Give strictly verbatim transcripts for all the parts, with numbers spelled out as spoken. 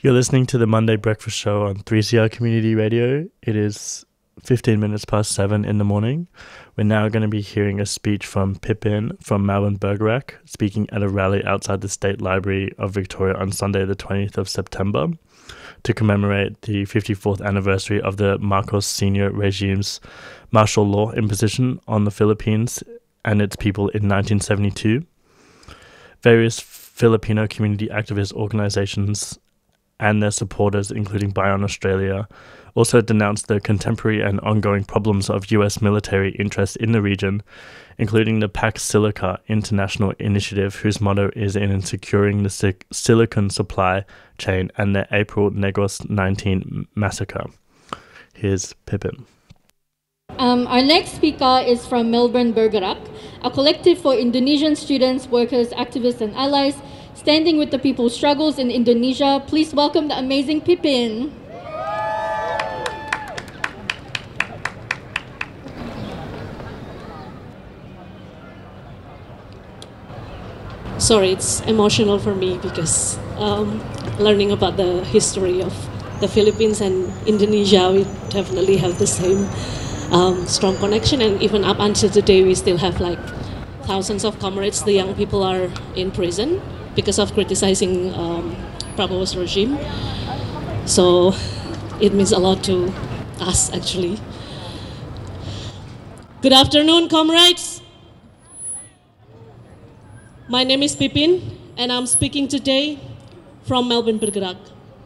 You're listening to the Monday Breakfast Show on three C R Community Radio. It is fifteen minutes past seven in the morning. We're now going to be hearing a speech from Pippin from Melbourne Bergerac, speaking at a rally outside the State Library of Victoria on Sunday the twentieth of September to commemorate the fifty-fourth anniversary of the Marcos Senior regime's martial law imposition on the Philippines and its people in nineteen seventy-two. Various Filipino community activist organizations and their supporters, including Bion Australia, also denounced the contemporary and ongoing problems of U S military interest in the region, including the Pax Silica International Initiative, whose motto is in securing the sil- silicon supply chain, and the April Negros nineteen massacre. Here's Pippin. Um, our next speaker is from Melbourne Bergerac, a collective for Indonesian students, workers, activists, and allies standing with the people's struggles in Indonesia. Please welcome the amazing Pippin. Sorry, it's emotional for me because um, learning about the history of the Philippines and Indonesia, we definitely have the same um, strong connection, and even up until today we still have like thousands of comrades. The young people are in prison because of criticizing um, Prabowo's regime. So it means a lot to us, actually. Good afternoon, comrades. My name is Pippin, and I'm speaking today from Melbourne Bergerac.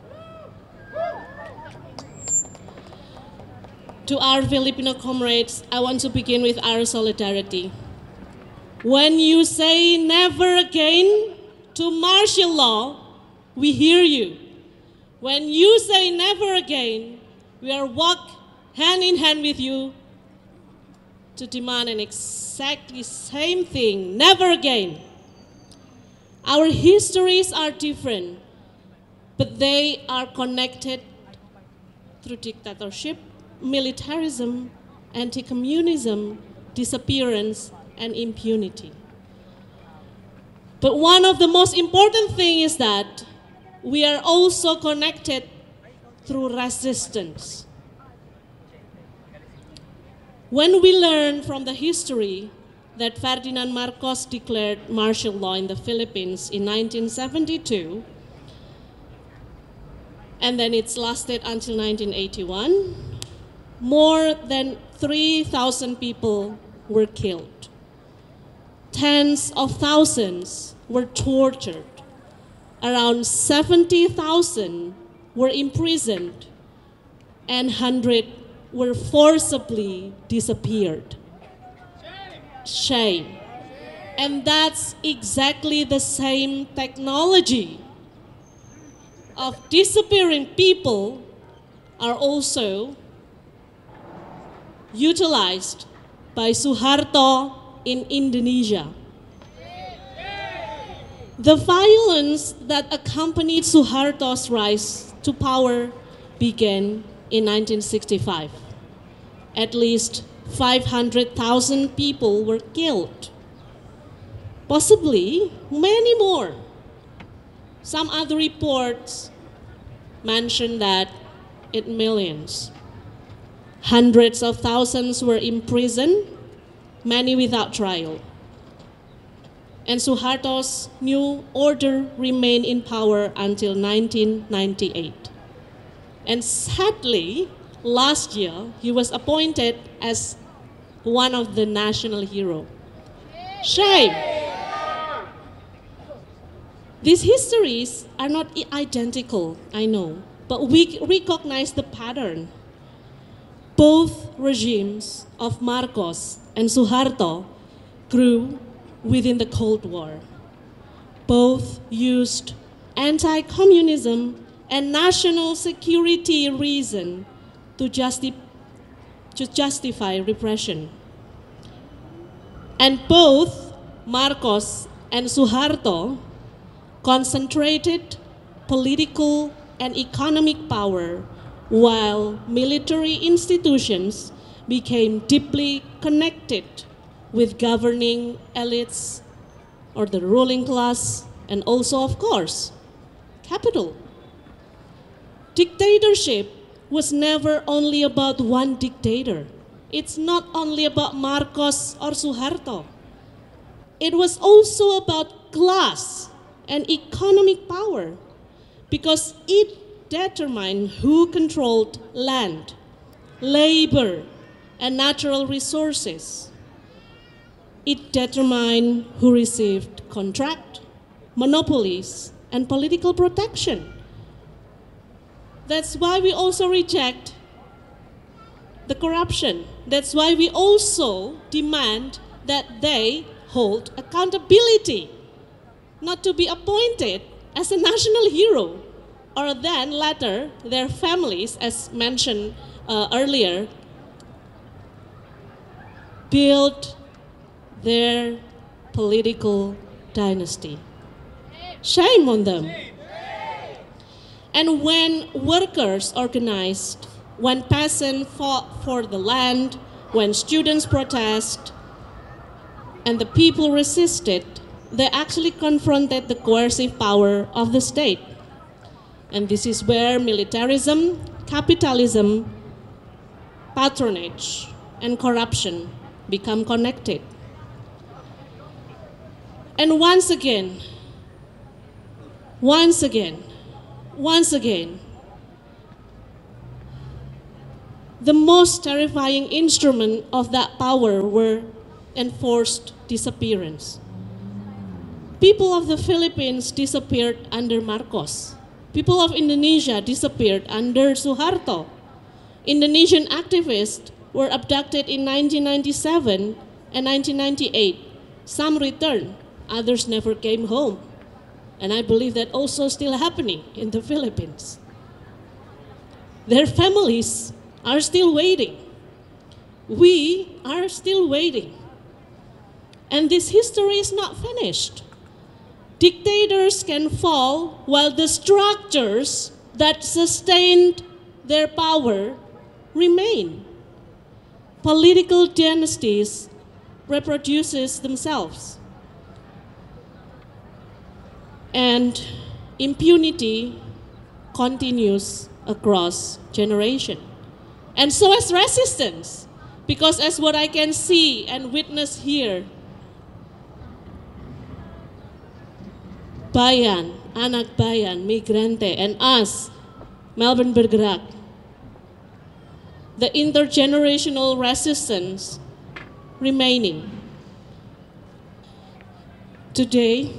To our Filipino comrades, I want to begin with our solidarity. When you say never again to martial law, we hear you. When you say never again, we are walk hand in hand with you to demand an exactly same thing, never again. Our histories are different, but they are connected through dictatorship, militarism, anti-communism, disappearance, and impunity. But one of the most important things is that we are also connected through resistance. When we learn from the history that Ferdinand Marcos declared martial law in the Philippines in nineteen seventy-two, and then it's lasted until nineteen eighty-one, more than three thousand people were killed. Tens of thousands were tortured. Around seventy thousand were imprisoned, and one hundred were forcibly disappeared. Shame. And that's exactly the same technology of disappearing people are also utilized by Suharto in Indonesia. The violence that accompanied Suharto's rise to power began in nineteen sixty-five. At least five hundred thousand people were killed. Possibly many more. Some other reports mention that it millions. Hundreds of thousands were imprisoned, many without trial. And Suharto's new order remained in power until nineteen ninety-eight. And sadly, last year, he was appointed as one of the national heroes. Shame! These histories are not identical, I know, but we recognize the pattern. Both regimes of Marcos and Suharto grew within the Cold War. Both used anti-communism and national security reason to, justi- to justify repression. And both Marcos and Suharto concentrated political and economic power, while military institutions became deeply connected with governing elites or the ruling class, and also, of course, capital. Dictatorship was never only about one dictator. It's not only about Marcos or Suharto. It was also about class and economic power, because it determined who controlled land, labor, and natural resources. It determined who received contract, monopolies, and political protection. That's why we also reject the corruption. That's why we also demand that they hold accountability, not to be appointed as a national hero, or then later their families, as mentioned uh, earlier, build their political dynasty. Shame on them. And when workers organized, when peasants fought for the land, when students protested, and the people resisted, they actually confronted the coercive power of the state. And this is where militarism, capitalism, patronage, and corruption become connected. And once again, once again, once again, the most terrifying instrument of that power were enforced disappearance. People of the Philippines disappeared under Marcos. People of Indonesia disappeared under Suharto. Indonesian activists were abducted in nineteen ninety-seven and nineteen ninety-eight. Some returned, others never came home. And I believe that also still happening in the Philippines. Their families are still waiting. We are still waiting. And this history is not finished. Dictators can fall while the structures that sustained their power remain. Political dynasties reproduces themselves. And impunity continues across generation. And so is resistance, because as what I can see and witness here, Bayan, Anak Bayan, Migrante, and us, Melbourne Bergerak, the intergenerational resistance remaining. Today,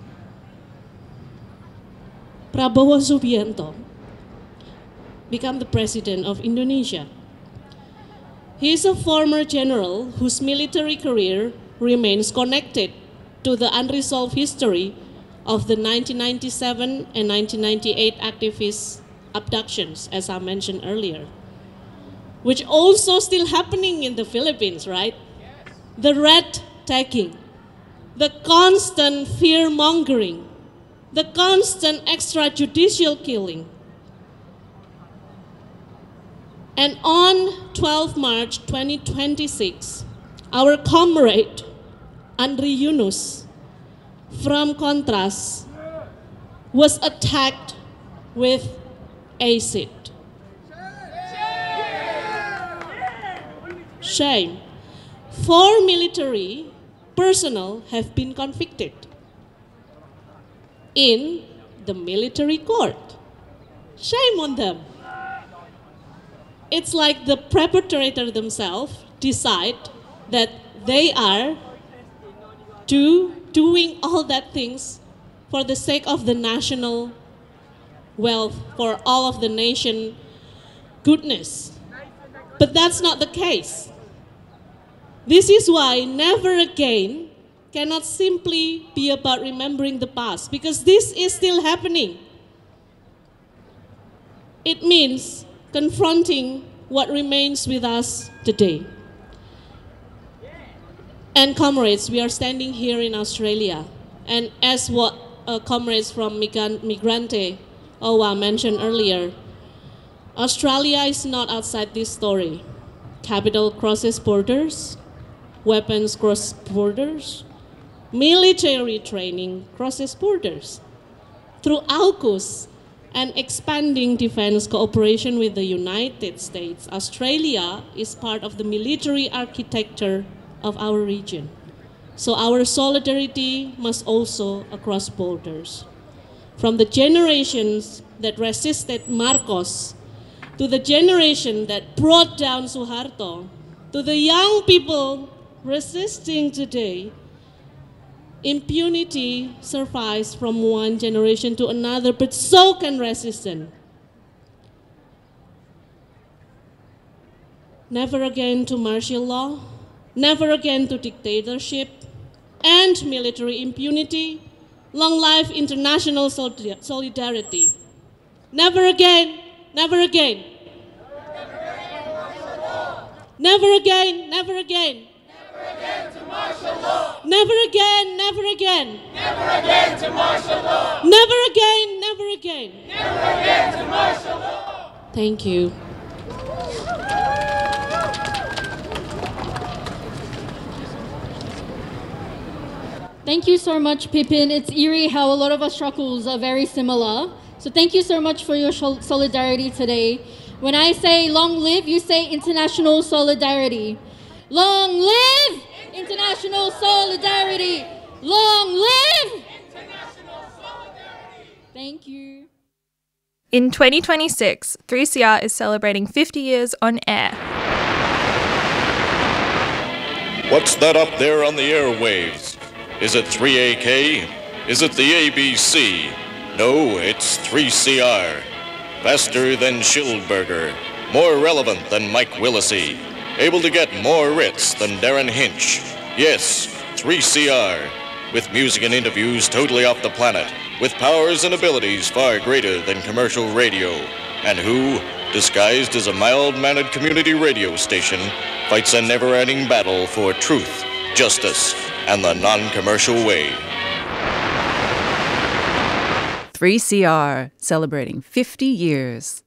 Prabowo Subianto became the president of Indonesia. He is a former general whose military career remains connected to the unresolved history of the nineteen ninety-seven and nineteen ninety-eight activist abductions, as I mentioned earlier, which also still happening in the Philippines, right? Yes. The red tagging, the constant fear-mongering, the constant extrajudicial killing. And on twelfth March twenty twenty-six, our comrade, Andri Yunus, from Kontras, was attacked with acid. Shame. Four military personnel have been convicted in the military court. Shame on them. It's like the perpetrator themselves decide that they are do, doing all that things for the sake of the national wealth, for all of the nation goodness. But that's not the case. This is why never again cannot simply be about remembering the past, because this is still happening. It means confronting what remains with us today. And comrades, we are standing here in Australia, and as what uh, comrades from Migrante O W A mentioned earlier, Australia is not outside this story. Capital crosses borders, weapons cross borders, military training crosses borders. Through AUKUS and expanding defense cooperation with the United States. Australia is part of the military architecture of our region. So our solidarity must also across borders. From the generations that resisted Marcos, to the generation that brought down Suharto, to the young people resisting today, impunity survives from one generation to another, but so can resistance. Never again to martial law, never again to dictatorship and military impunity. Long life international solidarity. Never again, never again. Never again, never again. Never again to martial law. Never again, never again. Never again to martial law. Never again, never again. Never again to martial law. Thank you. Thank you so much, Pippin. It's eerie how a lot of our struggles are very similar. So thank you so much for your solidarity today. When I say long live, you say international solidarity. Long live international solidarity. Long live international solidarity. Thank you. In twenty twenty-six, three C R is celebrating fifty years on air. What's that up there on the airwaves? Is it three A K? Is it the A B C? No, it's three C R. Faster than Schildberger. More relevant than Mike Willesee. Able to get more writs than Darren Hinch. Yes, three C R. With music and interviews totally off the planet. With powers and abilities far greater than commercial radio. And who, disguised as a mild-mannered community radio station, fights a never-ending battle for truth, justice, and the non-commercial way. three C R, celebrating fifty years.